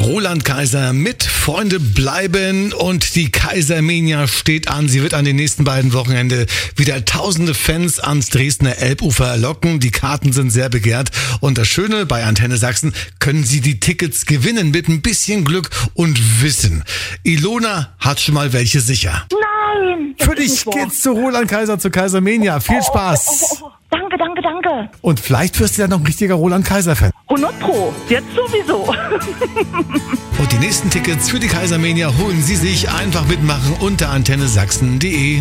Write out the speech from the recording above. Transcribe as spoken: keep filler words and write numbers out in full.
Roland Kaiser mit Freunde bleiben und die Kaisermania steht an. Sie wird an den nächsten beiden Wochenende wieder tausende Fans ans Dresdner Elbufer locken. Die Karten sind sehr begehrt und das Schöne, bei Antenne Sachsen können Sie die Tickets gewinnen mit ein bisschen Glück und Wissen. Ilona hat schon mal welche sicher. Nein! Für dich geht's zu Roland Kaiser, zu Kaisermania. Viel Spaß! Oh, oh, oh, oh. Danke, danke, danke. Und vielleicht wirst du ja noch ein richtiger Roland Kaiser-Fan. hundert Pro, jetzt sowieso. Und die nächsten Tickets für die Kaisermania holen Sie sich einfach mitmachen unter antenne sachsen punkt de.